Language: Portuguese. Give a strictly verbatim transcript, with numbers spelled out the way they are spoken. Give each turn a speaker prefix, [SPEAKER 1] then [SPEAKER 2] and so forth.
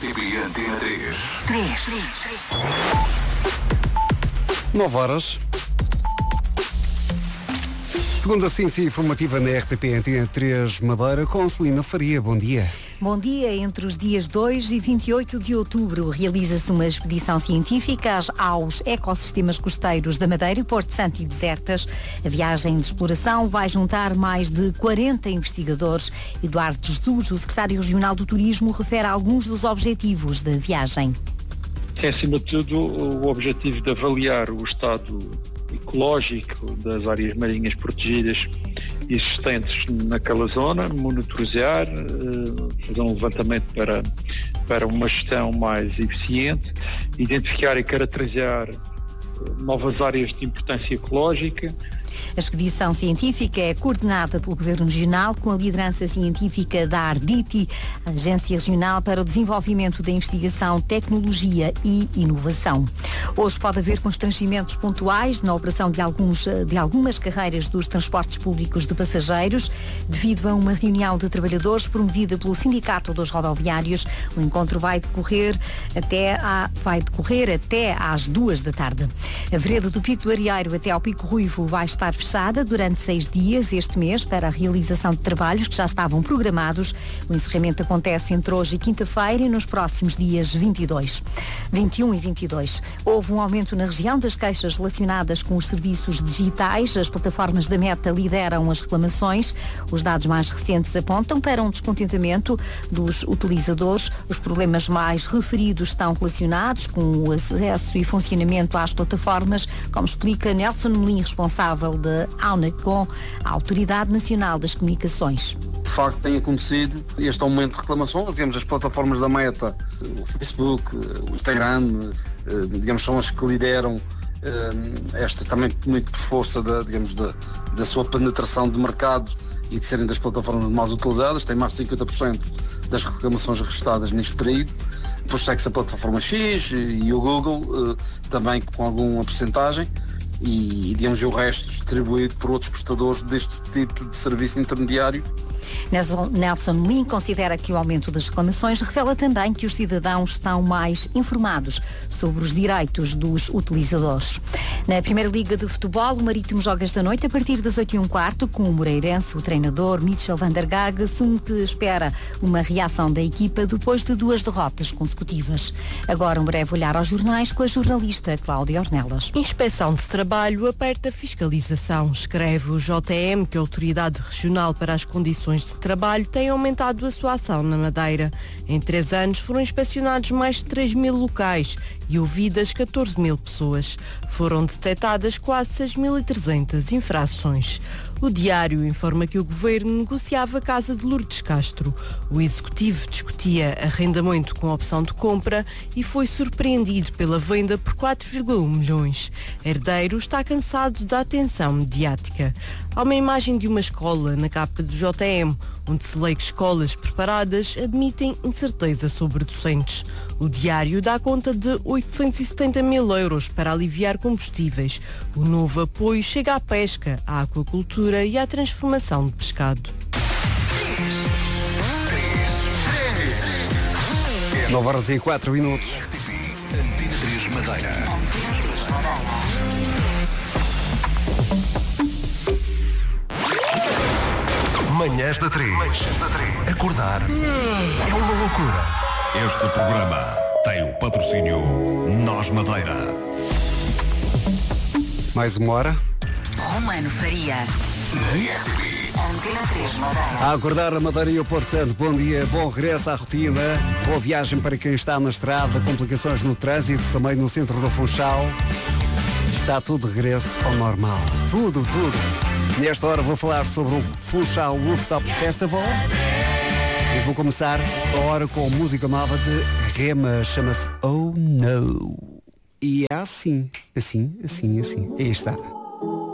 [SPEAKER 1] R T P Antena três.
[SPEAKER 2] três.
[SPEAKER 3] nove horas. Segunda ciência informativa na R T P Antena três Madeira com Celina Faria. Bom dia.
[SPEAKER 2] Bom dia. Entre os dias dois e vinte e oito de outubro realiza-se uma expedição científica aos ecossistemas costeiros da Madeira, Porto Santo e Desertas. A viagem de exploração vai juntar mais de quarenta investigadores. Eduardo Jesus, o secretário regional do Turismo, refere a alguns dos objetivos da viagem.
[SPEAKER 4] É, acima de tudo, o objetivo de avaliar o estado ecológico das áreas marinhas protegidas existentes naquela zona, monitorizar, fazer um levantamento para, para uma gestão mais eficiente, identificar e caracterizar novas áreas de importância ecológica.
[SPEAKER 2] A expedição científica é coordenada pelo Governo Regional com a liderança científica da ARDITI, a Agência Regional para o Desenvolvimento da Investigação, Tecnologia e Inovação. Hoje pode haver constrangimentos pontuais na operação de, alguns, de algumas carreiras dos transportes públicos de passageiros, devido a uma reunião de trabalhadores promovida pelo Sindicato dos Rodoviários. O encontro vai decorrer até, à, vai decorrer até às duas da tarde. A vereda do Pico do Arieiro até ao Pico Ruivo vai estar fechada durante seis dias este mês para a realização de trabalhos que já estavam programados. O encerramento acontece entre hoje e quinta-feira e nos próximos dias vinte e dois, vinte e um e vinte e dois. Houve um aumento na região das queixas relacionadas com os serviços digitais. As plataformas da Meta lideram as reclamações. Os dados mais recentes apontam para um descontentamento dos utilizadores. Os problemas mais referidos estão relacionados com o acesso e funcionamento às plataformas, como explica Nelson Melim, responsável da AUNACOM, a Autoridade Nacional das Comunicações.
[SPEAKER 5] De facto tem acontecido este aumento de reclamações, digamos, as plataformas da Meta, o Facebook, o Instagram, digamos, são as que lideram esta também muito por força da, digamos, da, da sua penetração de mercado e de serem das plataformas mais utilizadas, tem mais de cinquenta por cento das reclamações registradas neste período. Depois segue-se a plataforma X e o Google, também com alguma porcentagem. E, digamos, o resto distribuído por outros prestadores deste tipo de serviço intermediário.
[SPEAKER 2] Nelson Melim considera que o aumento das reclamações revela também que os cidadãos estão mais informados sobre os direitos dos utilizadores. Na Primeira Liga de Futebol, o Marítimo joga esta noite a partir das oito e um quarto com o Moreirense. O treinador Mitchell van der Gaag assume que espera uma reação da equipa depois de duas derrotas consecutivas. Agora um breve olhar aos jornais com a jornalista Cláudia Ornelas.
[SPEAKER 6] Inspeção de Trabalho aperta fiscalização. Escreve o J M que a Autoridade Regional para as Condições de Trabalho tem aumentado a sua ação na Madeira. Em três anos foram inspecionados mais de três mil locais e ouvidas catorze mil pessoas. Foram detectadas quase seis mil e trezentas infrações. O Diário informa que o Governo negociava a casa de Lourdes Castro. O Executivo discutia arrendamento com opção de compra e foi surpreendido pela venda por quatro vírgula um milhões. Herdeiro está cansado da atenção mediática. Há uma imagem de uma escola na capa do J M, onde se lê que escolas preparadas admitem incerteza sobre docentes. O Diário dá conta de oitocentos e setenta mil euros para aliviar combustíveis. O novo apoio chega à pesca, à aquacultura e à transformação de pescado.
[SPEAKER 3] nove horas e quatro minutos.
[SPEAKER 1] Antena três Madeira. Manhãs da três. Acordar é uma loucura. Este programa tem o patrocínio Nós Madeira.
[SPEAKER 3] Mais uma hora.
[SPEAKER 2] Romano Faria. Antena três Madeira.
[SPEAKER 3] A acordar a Madeira e o Porto Santo. Bom dia, bom regresso à rotina. Boa viagem para quem está na estrada. Complicações no trânsito, também no centro do Funchal. Está tudo de regresso ao normal. Tudo, tudo. Nesta hora vou falar sobre o Funchal Rooftop Festival. E vou começar a hora com música nova de Rema. Chama-se Oh No. E é assim, assim, assim, assim. Aí está.